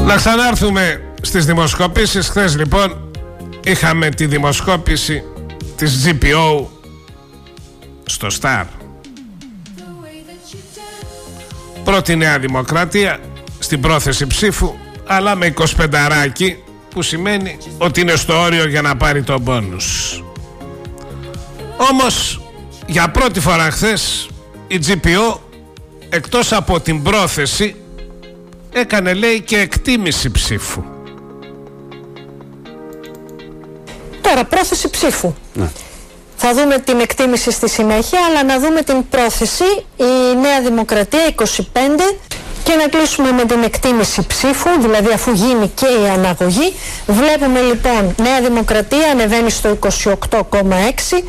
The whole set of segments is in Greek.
Να ξανάρθουμε στις δημοσκοπήσεις. Χθες λοιπόν είχαμε τη δημοσκόπηση της GPO στο Star. Πρώτη Νέα Δημοκρατία στην πρόθεση ψήφου, αλλά με 25 που σημαίνει ότι είναι στο όριο για να πάρει τον μπόνους. Όμως για πρώτη φορά χθες η GPO εκτός από την πρόθεση έκανε, λέει, και εκτίμηση ψήφου. Τώρα πρόθεση ψήφου. Ναι. Θα δούμε την εκτίμηση στη συνέχεια, αλλά να δούμε την πρόθεση. Η Νέα Δημοκρατία 25 και να κλείσουμε με την εκτίμηση ψήφου, δηλαδή αφού γίνει και η αναγωγή. Βλέπουμε λοιπόν Νέα Δημοκρατία ανεβαίνει στο 28,6.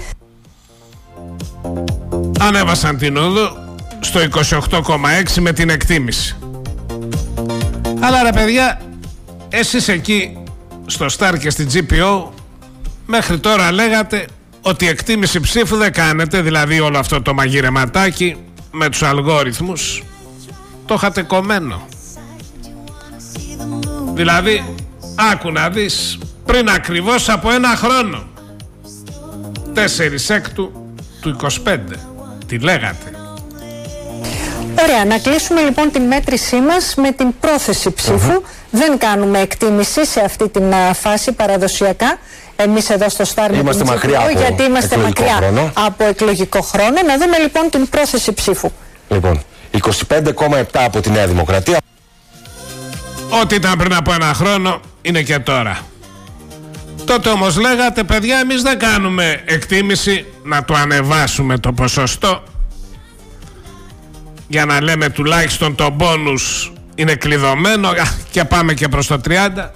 Ανέβασαν την οδό στο 28,6 με την εκτίμηση. Αλλά ρε παιδιά, εσείς εκεί στο Star και στην GPO μέχρι τώρα λέγατε ότι εκτίμηση ψήφου δεν κάνετε, δηλαδή όλο αυτό το μαγειρεματάκι με τους αλγόριθμους το είχατε κομμένο. Δηλαδή, άκου να δεις, πριν ακριβώς από ένα χρόνο 4/6 του 25 τι λέγατε. Ωραία, να κλείσουμε λοιπόν την μέτρησή μας με την πρόθεση ψήφου. Δεν κάνουμε εκτίμηση σε αυτή την φάση παραδοσιακά. Εμείς εδώ στο Star είμαστε μακριά από γιατί είμαστε μακριά χρόνο. Από εκλογικό χρόνο. Να δούμε λοιπόν την πρόθεση ψήφου. Λοιπόν, 25,7 από τη Νέα Δημοκρατία. Ό,τι ήταν πριν από ένα χρόνο είναι και τώρα. Τότε όμως λέγατε, παιδιά, εμείς δεν κάνουμε εκτίμηση, να το ανεβάσουμε το ποσοστό για να λέμε τουλάχιστον το μπόνους είναι κλειδωμένο και πάμε και προς το 30.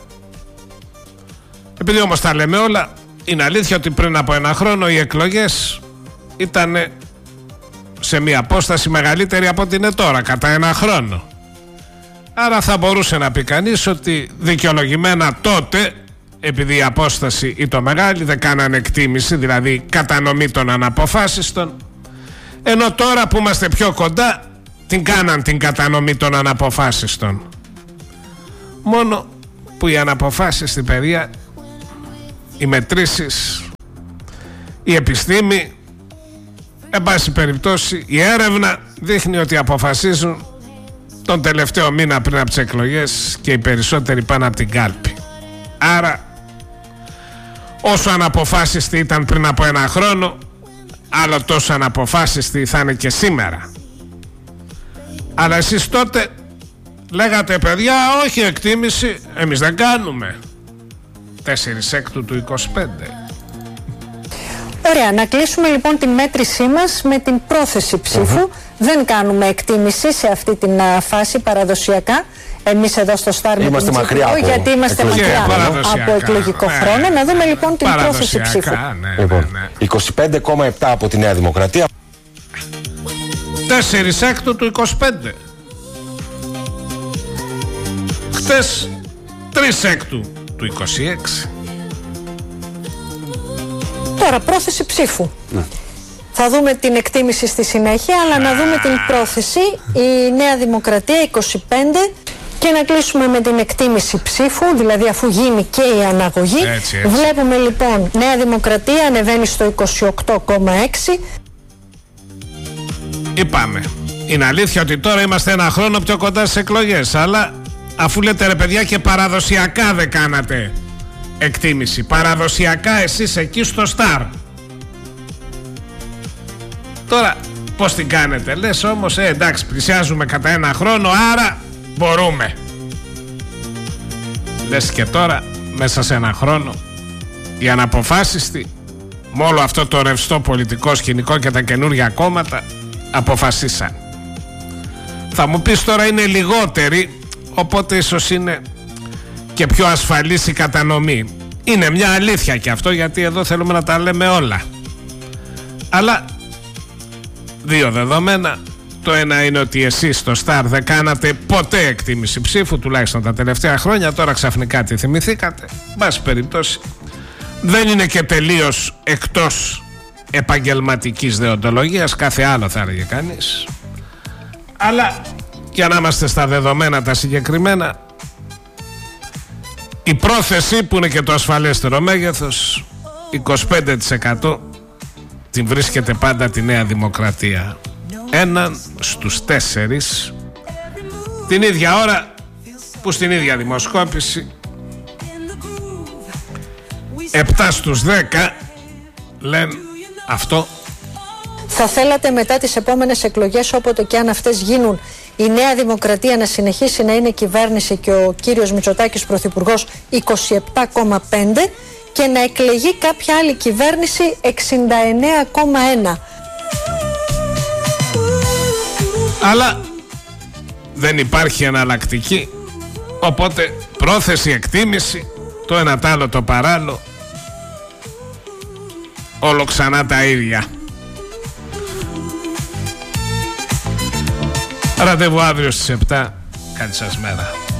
Επειδή όμως τα λέμε όλα, είναι αλήθεια ότι πριν από ένα χρόνο οι εκλογές ήταν σε μια απόσταση μεγαλύτερη από ό,τι είναι τώρα, κατά ένα χρόνο. Άρα θα μπορούσε να πει κανείς ότι δικαιολογημένα τότε, επειδή η απόσταση ήταν μεγάλη, δεν κάνανε εκτίμηση, δηλαδή κατανομή των αναποφάσιστων, ενώ τώρα που είμαστε πιο κοντά την κάναν την κατανομή των αναποφάσιστων. Μόνο που οι αναποφάσιστοι, παιδιά, οι μετρήσεις, η επιστήμη, εν πάση περιπτώσει η έρευνα δείχνει ότι αποφασίζουν τον τελευταίο μήνα πριν από τις εκλογές και οι περισσότεροι πάνε από την κάλπη. Άρα όσο αναποφάσιστοι ήταν πριν από ένα χρόνο, άλλο τόσο αναποφάσιστοι θα είναι και σήμερα. Αλλά εσείς τότε λέγατε, παιδιά, όχι εκτίμηση, εμείς δεν κάνουμε 4/6 του 25. Ωραία, να κλείσουμε λοιπόν την μέτρησή μας με την πρόθεση ψήφου. Δεν κάνουμε εκτίμηση σε αυτή την φάση παραδοσιακά. Εμείς εδώ στο Star είμαστε μακριά από γιατί είμαστε μακριά από εκλογικό χρόνο. Να δούμε λοιπόν την πρόθεση ψήφου. Λοιπόν, 25,7 από τη Νέα Δημοκρατία. 4/6 του 25. Χτες 3/6 του 26. Τώρα πρόθεση ψήφου. Ναι. Θα δούμε την εκτίμηση στη συνέχεια, αλλά να δούμε την πρόθεση. Η Νέα Δημοκρατία 25 και να κλείσουμε με την εκτίμηση ψήφου, δηλαδή αφού γίνει και η αναγωγή. Έτσι. Βλέπουμε λοιπόν Νέα Δημοκρατία ανεβαίνει στο 28,6. Είπαμε, είναι αλήθεια ότι τώρα είμαστε ένα χρόνο πιο κοντά στις εκλογές, αλλά αφού λέτε, ρε παιδιά, και παραδοσιακά δεν κάνατε εκτίμηση, παραδοσιακά εσείς εκεί στο Star, τώρα πως την κάνετε? Λες όμως, εντάξει, πλησιάζουμε κατά ένα χρόνο, άρα μπορούμε. Λες και τώρα μέσα σε ένα χρόνο οι αναποφάσιστοι με όλο αυτό το ρευστό πολιτικό σκηνικό και τα καινούργια κόμματα αποφασίσαν. Θα μου πεις τώρα είναι λιγότεροι, οπότε ίσως είναι και πιο ασφαλής η κατανομή. Είναι μια αλήθεια και αυτό, γιατί εδώ θέλουμε να τα λέμε όλα. Αλλά δύο δεδομένα. Το ένα είναι ότι εσείς στο Star δεν κάνατε ποτέ εκτίμηση ψήφου, τουλάχιστον τα τελευταία χρόνια. Τώρα ξαφνικά τη θυμηθήκατε. Μπας περιπτώσει, δεν είναι και τελείως εκτός επαγγελματικής δεοντολογίας, κάθε άλλο θα έλεγε κανείς. Αλλά για να είμαστε στα δεδομένα τα συγκεκριμένα, Η πρόθεση, που είναι και το ασφαλέστερο μέγεθος, 25%, την βρίσκεται πάντα τη Νέα Δημοκρατία. 1 στους 4, την ίδια ώρα που στην ίδια δημοσκόπηση 7 στους 10 λένε αυτό. Θα θέλατε μετά τις επόμενες εκλογές, όποτε και αν αυτές γίνουν, η Νέα Δημοκρατία να συνεχίσει να είναι κυβέρνηση και ο κύριος Μητσοτάκης πρωθυπουργός 27,5 και να εκλεγεί κάποια άλλη κυβέρνηση 69,1. Αλλά δεν υπάρχει εναλλακτική, οπότε πρόθεση, εκτίμηση, το ένα τ' άλλο το παράλληλο, όλο ξανά τα ίδια. Ραντεβού αύριο στις 7. Καλή σας μέρα.